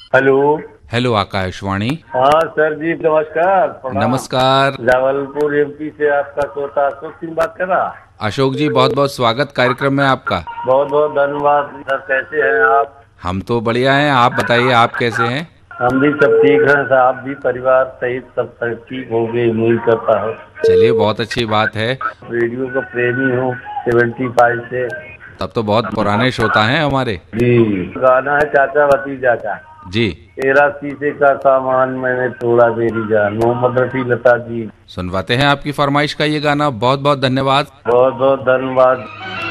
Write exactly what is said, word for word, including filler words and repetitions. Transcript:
Hello. Hello Akashvani. हाँ sir जी, नमस्कार। प्रणाम। नमस्कार। जबलपुर एमपी से आपका श्रोता अशोक सिंह बात कर रहा। अशोक जी, बहुत बहुत स्वागत कार्यक्रम में आपका। बहुत बहुत धन्यवाद सर। कैसे हैं आप? हम तो बढ़िया हैं, आप बताइए आप कैसे हैं? हम भी सब ठीक हैं साहब, भी परिवार सहित सब सब ठीक हो गए, उम्मीद करता हूँ। चलिए, बहुत अच्छी बात है। रेडियो का प्रेमी हूँ सेवेंटी फाइव से। तब तो बहुत पुराने श्रोता हैं हमारे। जी। गाना है चाचा भतीजा का। जी। तेरा शीशे का सामान मैंने तोड़ा मेरी जान, मोहम्मद रफी लता जी। सुनवाते हैं आपकी फरमाइश का ये गाना। बहुत बहुत धन्यवाद। बहुत बहुत धन्यवाद।